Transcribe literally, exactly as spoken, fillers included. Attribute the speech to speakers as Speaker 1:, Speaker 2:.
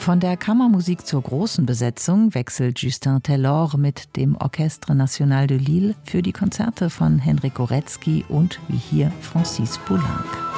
Speaker 1: Von der Kammermusik zur großen Besetzung wechselt Justin Taylor mit dem Orchestre National de Lille für die Konzerte von Henryk Górecki und wie hier Francis Poulenc.